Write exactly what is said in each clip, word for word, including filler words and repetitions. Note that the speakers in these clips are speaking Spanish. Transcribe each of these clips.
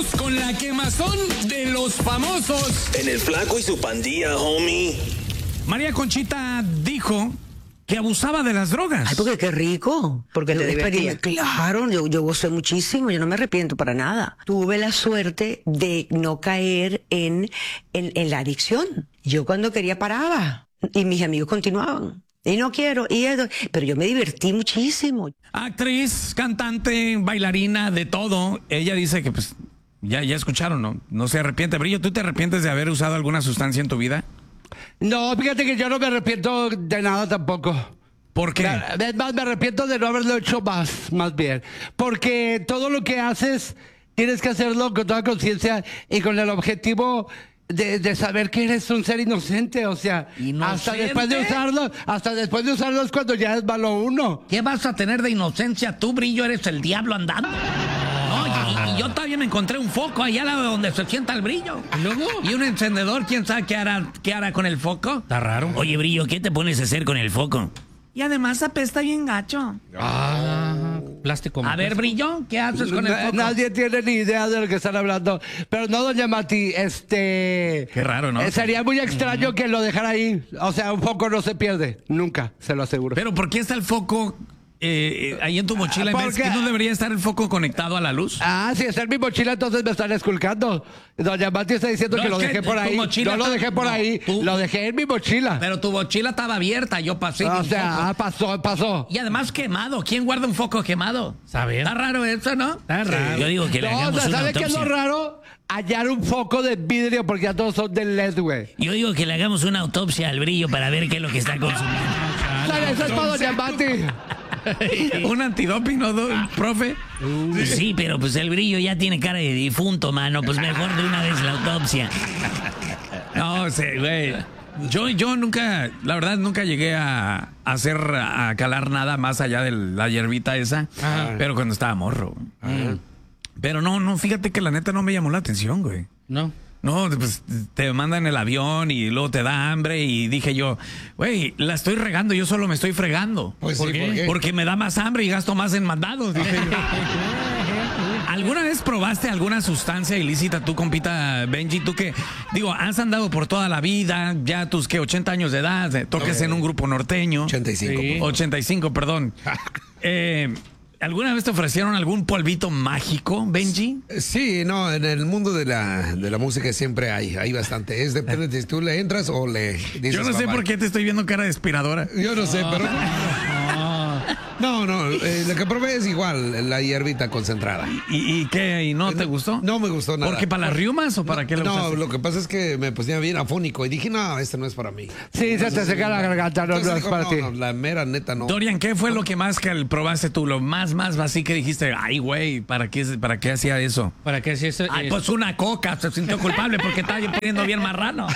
Vamos con la quemazón de los famosos. En el Flaco y su pandilla, homie. María Conchita dijo que abusaba de las drogas. Ay, porque qué rico. Porque te divertías. Claro, yo, yo gocé muchísimo, yo no me arrepiento para nada. Tuve la suerte de no caer en, en, en la adicción. Yo cuando quería paraba y mis amigos continuaban. Y no quiero, y eso, pero yo me divertí muchísimo. Actriz, cantante, bailarina, de todo. Ella dice que pues ya, ya escucharon, ¿no? No se arrepiente. Brillo, ¿tú te arrepientes de haber usado alguna sustancia en tu vida? No, fíjate que yo no me arrepiento de nada tampoco. ¿Por qué? Es más, me arrepiento de no haberlo hecho más, más bien. Porque todo lo que haces, tienes que hacerlo con toda conciencia y con el objetivo de, de saber que eres un ser inocente. O sea, ¿Inocente? hasta después de usarlo, hasta después de usarlo es cuando ya es malo uno. ¿Qué vas a tener de inocencia? Tú, Brillo, eres el diablo andando. No, y, y yo todavía me encontré un foco allá al lado de donde se sienta el Brillo. ¿Y luego? Y un encendedor, ¿quién sabe qué hará, qué hará con el foco? Está raro. Oye, Brillo, ¿qué te pones a hacer con el foco? Y además apesta bien gacho. Ah, plástico. A ver, Brillo, ¿qué haces con el Na- foco? Nadie tiene ni idea de lo que están hablando. Pero no, doña Mati, este... Qué raro, ¿no? eh, sería muy extraño que lo dejara ahí. O sea, un foco no se pierde. Nunca, se lo aseguro. Pero ¿por qué está el foco eh, eh, ahí en tu mochila? En ¿Por vez qué? que no debería estar el foco conectado a la luz. Ah, si está en mi mochila, entonces me están esculcando. Doña Mati está diciendo No, que es lo que dejé por tu ahí. mochila No lo está- dejé por no, ahí. tú- Lo dejé en mi mochila. Pero tu mochila estaba abierta, yo pasé. y O un sea, foco. ah, pasó, pasó. Y además quemado. ¿Quién guarda un foco quemado? ¿Sabe? Está raro eso, ¿no? Está raro. Yo digo que le No, o hagamos sea, una ¿sabe qué es lo autopsia. raro? Hallar un foco de vidrio porque ya todos son de L E D, güey. Yo digo que le hagamos una autopsia al Brillo para ver qué es lo que está consumiendo. O sea, eso es para Doña Mati. Un antidoping, ¿no, do- profe? Sí, pero pues el Brillo ya tiene cara de difunto, mano. Pues mejor de una vez la autopsia. No, sé, güey. Yo, yo nunca, la verdad, nunca llegué a, a hacer, a calar nada más allá de la hierbita esa. Pero cuando estaba morro. güey. Pero no, no, fíjate que la neta no me llamó la atención, güey. No. No, pues te mandan el avión y luego te da hambre y dije yo, güey, la estoy regando, yo solo me estoy fregando. Pues ¿Por sí, qué? ¿por qué? Porque me da más hambre y gasto más en mandados, dije yo. ¿Alguna vez probaste alguna sustancia ilícita tú, compita Benji? Tú que, digo, has andado por toda la vida, ya tus que ochenta años de edad, eh, toques en un grupo norteño. ochenta y cinco. Sí. ochenta y cinco, perdón. Eh, ¿Alguna vez te ofrecieron algún polvito mágico, Benji? Sí, no, en el mundo de la, de la música siempre hay, hay bastante. Es depende de si tú le entras o le dices. Yo no sé bye, por bye. qué te estoy viendo cara de aspiradora. Yo no sé, pero. No, no, eh, lo que probé es igual, la hierbita concentrada. ¿Y, y qué? ¿Y no te gustó? No me gustó nada. ¿Por qué? ¿Para las riumas o para qué lo No, usaste? lo que pasa es que me ponía bien afónico y dije, no, este no es para mí. Sí, se te seca la garganta, no, Entonces no es dijo, para no, ti. no, la mera neta no. Dorian, ¿qué fue lo que más que probaste tú? Lo más, más así que dijiste, ay, güey, ¿para qué, ¿para qué hacía eso? ¿Para qué si eso? Ay, es- pues una coca. Se sintió culpable porque estaba poniendo bien marrano.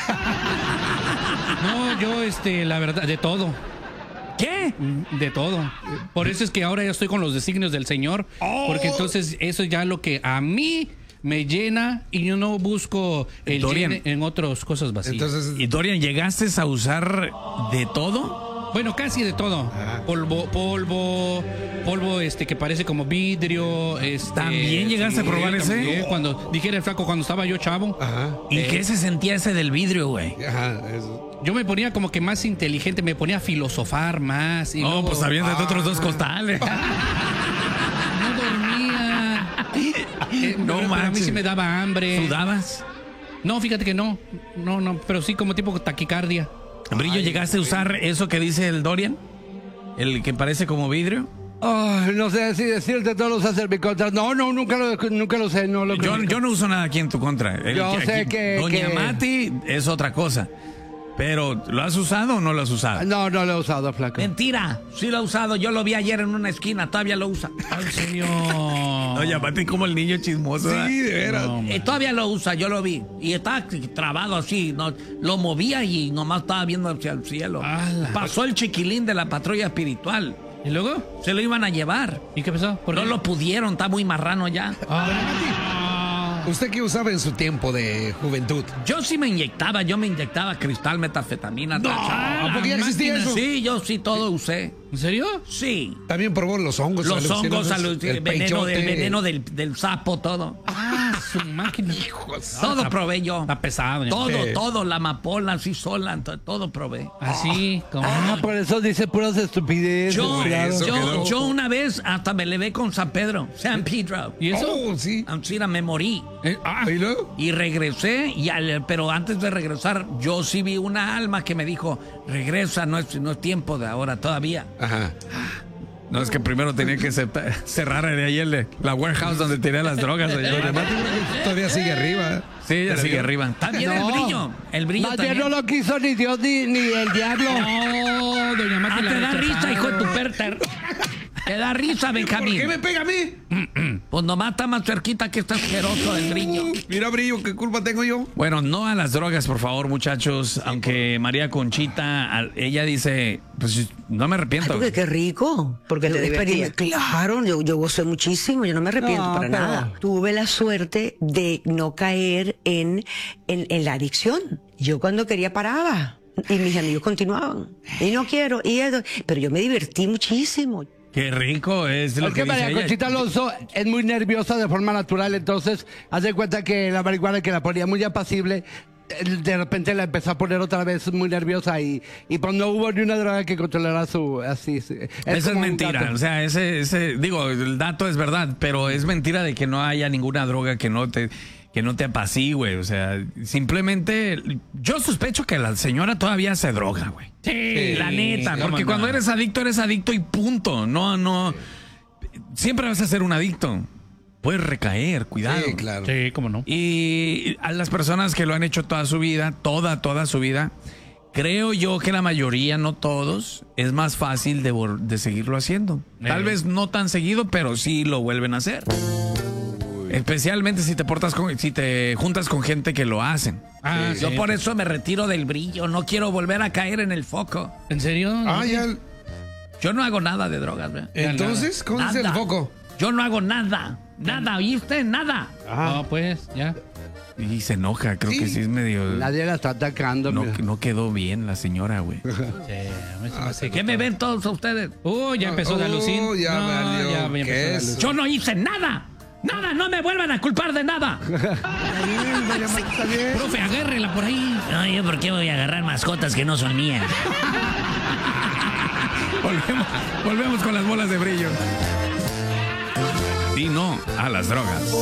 No, yo, este, la verdad, de todo. ¿Qué? De todo. Por eso es que ahora yo estoy con los designios del Señor. Porque entonces eso es ya lo que a mí me llena y yo no busco el Dorian. llene en otras cosas vacías. Entonces, ¿Y Dorian, llegaste a usar de todo? Bueno, casi de todo. Polvo, polvo, polvo este que parece como vidrio. Este, ¿También llegaste a probar ese? también, Cuando dijera el flaco, cuando estaba yo chavo, ajá, ¿Y qué se sentía ese del vidrio, güey? ajá, eso. yo me ponía como que más inteligente, me ponía a filosofar más. Y No, luego pues aviéntate otros dos costales. no dormía. Eh, No pero- pero a mí manches. sí me daba hambre. ¿Sudabas? No, fíjate que no. No, no, pero sí como tipo taquicardia. Brillo, ¿llegaste a usar eso que dice el Dorian? ¿El que parece como vidrio? Ay, no sé si decirte todos los hacer mi contra. No, no, nunca lo, nunca lo sé. No lo Yo, conozco. yo no uso nada aquí en tu contra. El Yo que- sé aquí- que- Doña que- Mati es otra cosa. Pero, ¿lo has usado o no lo has usado? No, no lo he usado, flaco. Mentira. Sí lo ha usado. Yo lo vi ayer en una esquina. Todavía lo usa. Ay, señor. Doña Mati como el niño chismoso. ¿verdad? Sí, de veras. No, Eh, todavía lo usa. Yo lo vi. Y estaba trabado así. No, lo movía y nomás estaba viendo hacia el cielo. Ala. Pasó el chiquilín de la patrulla espiritual. ¿Y luego? Se lo iban a llevar. ¿Y qué pasó? ¿Por No qué? lo pudieron. Está muy marrano ya. Ah. ¿Usted qué usaba en su tiempo de juventud? Yo sí me inyectaba. Yo me inyectaba cristal, metafetamina. No, tacha. ¿por qué ya existía eso? Sí, yo sí todo usé. ¿En serio? Sí. También probó los hongos. Los hongos, alucinógenos, alu- el veneno, peichote. del veneno del, del sapo, todo. Ah, su máquina. Todo probé yo. Está pesado. ya. Todo, Sí. todo, la amapola, así sola, to- todo probé. Así, como. Ah, por eso dice puras estupideces. Yo, claro. eso yo, quedó. yo una vez hasta me levé con San Pedro, San Pedro. ¿Y eso? Oh, sí. Ancira, me morí. Eh, ah, ¿Y luego? Y regresé, y al- pero antes de regresar, yo sí vi una alma que me dijo, regresa, no es, no es tiempo de ahora todavía. Ajá. No, es que primero tenía que ce- cerrar de ahí el, la warehouse donde tenía las drogas. allá. Doña Mati creo que todavía sigue arriba. Sí, ella sigue arriba. También el No. brillo, el brillo Más bien también. no lo quiso ni Dios ni, ni el diablo. no, doña Mati Ah, la te da rechazaron. risa, hijo de tu perter. Te da risa, ¿Por Benjamín. qué me pega a mí? Pues nomás está más cerquita que este asqueroso del brillo. Mira, Brillo, ¿qué culpa tengo yo? Bueno, no a las drogas, por favor, muchachos. Aunque María Conchita, al- ella dice, pues no me Ay, arrepiento. porque qué rico. Porque te divertías. Claro, yo, yo gocé muchísimo, yo no me arrepiento No, para pero- nada. Tuve la suerte de no caer en, en, en la adicción. Yo cuando quería paraba y mis amigos continuaban. Y no quiero, y eso. Pero yo me divertí muchísimo. Qué rico es lo Es que que María dice ella. Conchita Alonso es muy nerviosa de forma natural, entonces haz de cuenta que la marihuana que la ponía muy apacible, eh, de repente la empezó a poner otra vez muy nerviosa y, y pues no hubo ni una droga que controlara su así. sí. Eso es como un mentira. gato. O sea, ese, ese, digo, el dato es verdad, pero es mentira de que no haya ninguna droga que no te, que no te apacigüe. O sea, simplemente, yo sospecho que la señora todavía se droga, güey. Sí, La neta, ¿cómo porque no? cuando eres adicto, eres adicto y punto. No, no. Siempre vas a ser un adicto. Puedes recaer, cuidado. Sí, claro. Sí, cómo no. Y a las personas que lo han hecho toda su vida, toda, toda su vida, creo yo que la mayoría, no todos, es más fácil de, vol- de seguirlo haciendo. Tal Eh. vez no tan seguido, pero sí lo vuelven a hacer. Especialmente si te portas con, si te juntas con gente que lo hacen. Ah, Yo sí. por eso me retiro del brillo, no quiero volver a caer en el foco. ¿En serio? Ah, ya. Yo no hago nada de drogas, ¿ve? Entonces, ¿cómo es el Nada. foco? Yo no hago nada, nada, ¿oíste? Nada. No, pues, ya. Y se enoja, creo que sí es medio... Nadie la está atacando. No, mira. no quedó bien la señora, güey. Sí, a mí se me hace ¿Qué que- me ven todos ustedes? Oh, ya empezó de Oh, alucin. ya No, valió. ya ¿Qué empezó de es? alucin. Yo no hice nada. Nada, no me vuelvan a culpar de nada. Profe, agárrela por ahí. No, yo por qué voy a agarrar mascotas que no son mías. Volvemos, volvemos con las bolas de brillo. Y no a las drogas.